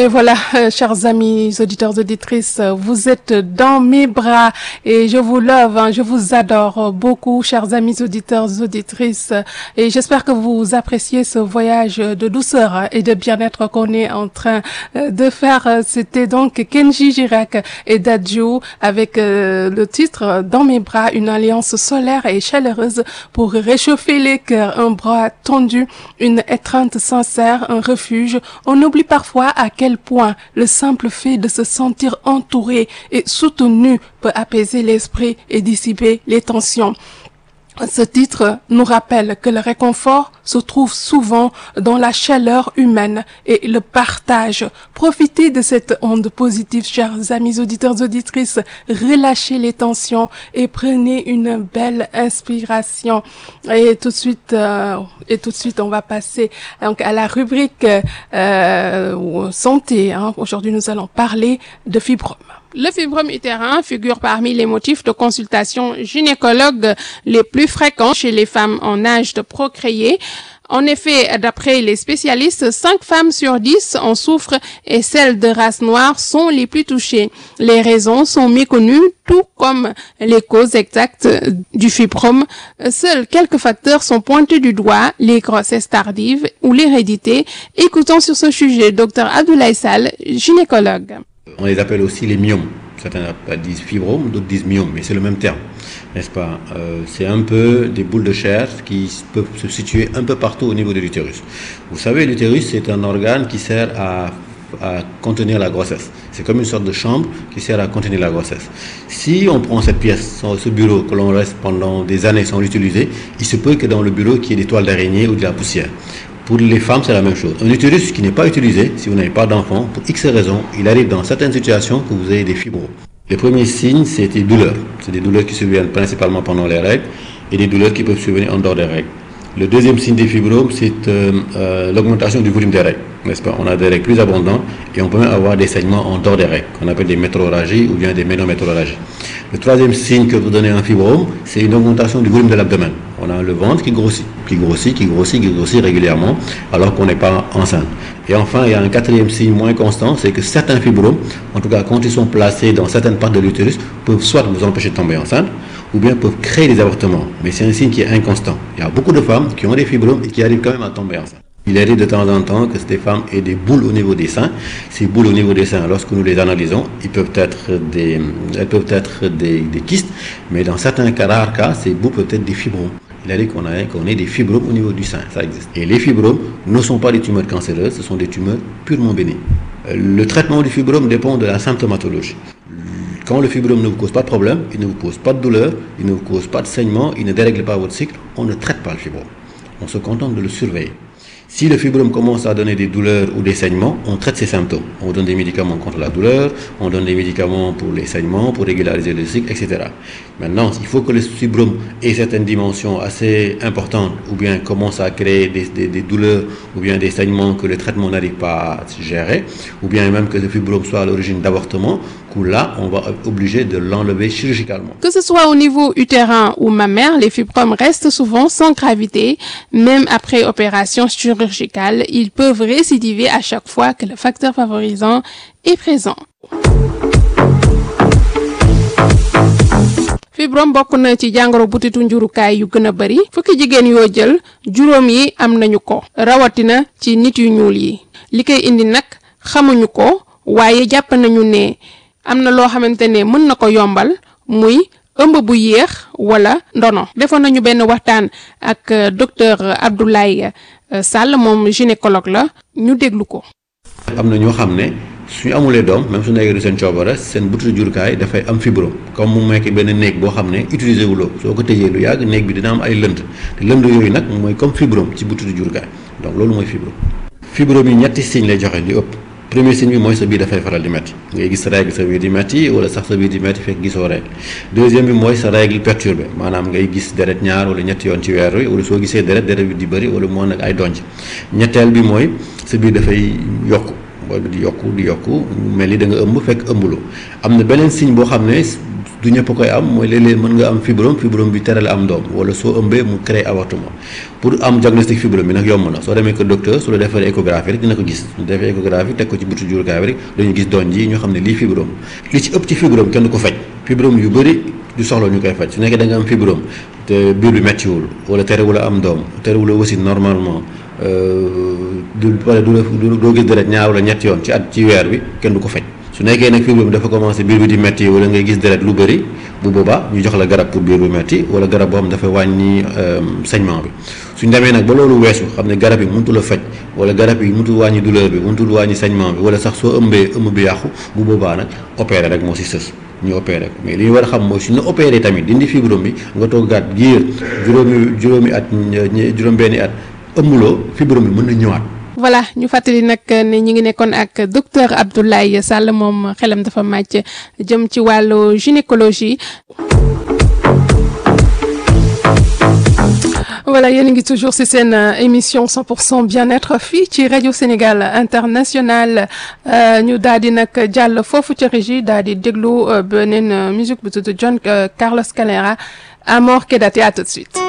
Et voilà, chers amis auditeurs, auditrices, vous êtes dans mes bras et je vous love, hein, je vous adore beaucoup, chers amis auditeurs, auditrices, et j'espère que vous appréciez ce voyage de douceur et de bien-être qu'on est en train de faire. C'était donc Kenji Girac et Dadju avec le titre Dans mes bras, une alliance solaire et chaleureuse pour réchauffer les cœurs, un bras tendu, une étreinte sincère, un refuge. On oublie parfois à quel point le simple fait de se sentir entouré et soutenu peut apaiser l'esprit et dissiper les tensions. Ce titre nous rappelle que le réconfort se trouve souvent dans la chaleur humaine et le partage. Profitez de cette onde positive, chers amis auditeurs, auditrices. Relâchez les tensions et prenez une belle inspiration. Et tout de suite, on va passer donc à la rubrique santé. Hein. Aujourd'hui, nous allons parler de fibrome. Le fibrome utérin figure parmi les motifs de consultation gynécologue les plus fréquents chez les femmes en âge de procréer. En effet, d'après les spécialistes, 5 femmes sur 10 en souffrent et celles de race noire sont les plus touchées. Les raisons sont méconnues, tout comme les causes exactes du fibrome. Seuls quelques facteurs sont pointés du doigt, les grossesses tardives ou l'hérédité. Écoutons sur ce sujet Dr Abdoulaye Sall, gynécologue. On les appelle aussi les myomes. Certains disent fibrome, d'autres disent myome, mais c'est le même terme, n'est-ce pas? C'est un peu des boules de chair qui peuvent se situer un peu partout au niveau de l'utérus. Vous savez, l'utérus, c'est un organe qui sert à contenir la grossesse. C'est comme une sorte de chambre qui sert à contenir la grossesse. Si on prend cette pièce, ce bureau, que l'on reste pendant des années sans l'utiliser, il se peut que dans le bureau, qu'il y ait des toiles d'araignée ou de la poussière. Pour les femmes, c'est la même chose. Un utérus qui n'est pas utilisé, si vous n'avez pas d'enfant, pour X raisons, il arrive dans certaines situations que vous ayez des fibromes. Les premiers signes, c'est des douleurs. C'est des douleurs qui surviennent principalement pendant les règles et des douleurs qui peuvent survenir en dehors des règles. Le deuxième signe des fibromes, c'est l'augmentation du volume des règles, n'est-ce pas? On a des règles plus abondantes et on peut même avoir des saignements en dehors des règles, qu'on appelle des métrorragies ou bien des ménométrorragies. Le troisième signe que vous donnez un fibrome, c'est une augmentation du volume de l'abdomen. On a le ventre qui grossit régulièrement alors qu'on n'est pas enceinte. Et enfin, il y a un quatrième signe moins constant, c'est que certains fibromes, en tout cas quand ils sont placés dans certaines parties de l'utérus, peuvent soit vous empêcher de tomber enceinte, ou bien peuvent créer des avortements. Mais c'est un signe qui est inconstant. Il y a beaucoup de femmes qui ont des fibromes et qui arrivent quand même à tomber enceinte. Il arrive de temps en temps que ces femmes aient des boules au niveau des seins. Ces boules au niveau des seins, lorsque nous les analysons, elles peuvent être des kystes, mais dans certains rares cas, ces boules peuvent être des fibromes. Il arrive qu'on ait des fibromes au niveau du sein, ça existe. Et les fibromes ne sont pas des tumeurs cancéreuses, ce sont des tumeurs purement bénignes. Le traitement du fibrome dépend de la symptomatologie. Quand le fibrome ne vous cause pas de problème, il ne vous cause pas de douleur, il ne vous cause pas de saignement, il ne dérègle pas votre cycle, on ne traite pas le fibrome. On se contente de le surveiller. Si le fibrome commence à donner des douleurs ou des saignements, on traite ces symptômes. On donne des médicaments contre la douleur, on donne des médicaments pour les saignements, pour régulariser le cycle, etc. Maintenant, il faut que le fibrome ait certaines dimensions assez importantes, ou bien commence à créer des douleurs, ou bien des saignements que le traitement n'arrive pas à gérer, ou bien même que le fibrome soit à l'origine d'avortement, que là, on va être obligé de l'enlever chirurgicalement. Que ce soit au niveau utérin ou mammaire, les fibromes restent souvent sans gravité, même après opération chirurgicale. Ils peuvent récidiver à chaque fois que le facteur favorisant est présent. fibrome bokk na ci jàngoro butitu njurukaay yu gën a bari fukki jigéen yoo jël juróom yi am nañu ko rawatina ci nit yu ñuul yi li koy indi nag xamuñu ko waaye jàpp nañu ne am na loo xamante ne mën na ko yombal muy ëmb bu yéex wala ndono. Defoon nañu benn waxtaan ak docteur Abdoulaye Sall moom gynécologue la ñu déglu ko. am na ñoo xam ne suñu amulee doom même su nekkee du seen coobare seen butitu jurukaay dafay am fibrome comme mu nekk benn néeg boo xam ne utiliser wuloo soo ko tëjee lu yàgg néeg bi dina am ay lënd te lënd yooyu nag mooy comme fibrome ci butitu jurukaay donc loolu mooy fibrome. fibrome yi ñetti signe lay joxe li ëpp. premier signe bi mooy sa biir dafay faral di metti ngay gis sa règle sa biir di metti wala sax sa biir di metti fekk gisoo règle. deuxième bi mooy sa règle perturbé maanaam ngay gis deret ñaar wala ñetti yoon ci weer wi wala soo gisee deret bi di bëri wala moo nag ay donj. ñetteel bi mooy sa biir dafay yokku booy bi di yokku mel ni da nga ëmb fekk ëmbuloo. am na beneen signe boo xam ne du ñëpp koy am mooy léeg-léeg mën nga am fibrome bi tere la am doom wala soo ëmbee mu créer avortement pour am diagnostic fibrome bi nag yomb na soo demee ko docteur su la defee échographie rek dina ko gis su defee échographie teg ko ci bëtu jurukaay bi rek dañu gis doon ji ñoo xam ne lii fibrome li ci ëpp ci fibrome kenn du ko faj fibrome yu bëri du soxla ñu koy faj su nekkee da nga am fibrome te biir bi mettiwul wala terewul a am doom terewul a aussi normalement doo gis deret ñaar wala ñetti yoon ci weer bi kenn du ko faj su nekkee nag fibrome bi dafa commencé biir bi di metti wala ngay gis deret lu bëri bu boobaa ñu jox la garab pour biir bu metti wala garab boo xam dafa wàññi saignement bi suñ demee nag ba loolu weesu xam ne garab yi mënutul a faj wala garab yi mënutul wàññi douleur bi mënutul wàññi saignement bi wala sax soo ëmbee ëmb bi yàqu bu boobaa nag opéré rek moo si sës ñu opéré ko mais li ñu war a xam mooy suñu la opéré tamit dindi fibrome bi nga toogaat giir juróom-benni at ëmmuloo fibrome bi mën na ñëwaat. voilà ñu fàttali nag ne ñu ngi nekkoon ak docteur Abdoulaye Sall moom xelam dafa màcc jëm ci wàllu gynécologie. voilà yéen a ngi toujours ci seen émission 100% bien-être fii ci rajo Sénégal International ñu daal di nag jàll foofu ci régie daal di déglu beneen musique bu tudd John Carlos Calera Amor Quédate à tout de suite.